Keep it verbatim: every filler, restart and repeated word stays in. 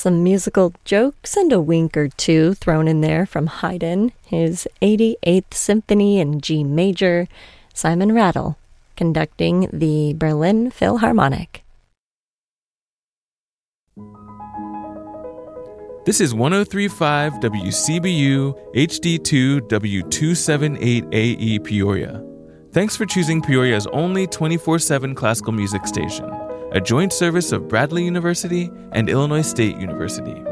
Some musical jokes and a wink or two thrown in there from Haydn, his eighty-eighth Symphony in G major, Simon Rattle, conducting the Berlin Philharmonic. This is one oh three point five W C B U H D two W two seventy-eight A E Peoria. Thanks for choosing Peoria's only twenty-four seven classical music station, a joint service of Bradley University and Illinois State University.